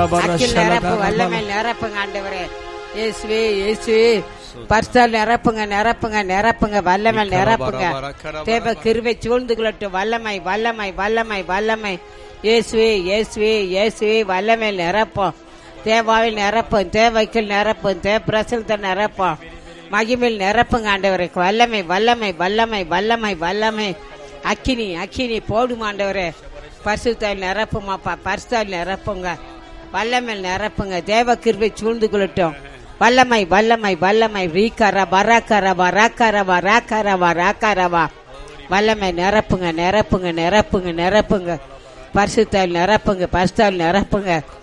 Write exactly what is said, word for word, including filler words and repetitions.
அக்கில் நிரப்பு, வல்லமை நிரப்புங்க ஆண்டவரே. இயேசுவே இயேசுவே பரிசுத்தால் நிரப்புங்க நிரப்புங்க நிரப்புங்க, வல்லமை நிரப்புங்க. தேவ கிருபை சூழ்ந்து கொள்ளட்டும். வல்லமை வல்லமை வல்லமை வல்லமை. இயேசுவே இயேசுவே இயேசுவே வல்லமை நிரப்போம். தேவாவில் நிரப்பும், தேவைக்குள் நிரப்பும், தேவ பிரசனத்தை நிரப்போம், மகிமையில் நிரப்புங்க ஆண்டவரே. வல்லமை வல்லமை வல்லமை வல்லமை வல்லமை. அக்கினி அக்கினி போடும் ஆண்டவரே. பரிசுத்தால் நிரப்புமாப்பா, பரிசுத்தால் நிரப்புங்க, வல்லமை நிரப்புங்க. தேவ கிருபை சூழ்ந்து கொள்ளட்டும். வல்லமை வல்லமை வல்லமை. ரீக்கரா பராக்கரா பராக்கரா பராக்கரா பராக்கரவா. வல்லமை நிரப்புங்க நிரப்புங்க நிரப்புங்க நிரப்புங்க. பரிசுத்தால் நிரப்புங்க, பரிசுத்தால் நிரப்புங்க.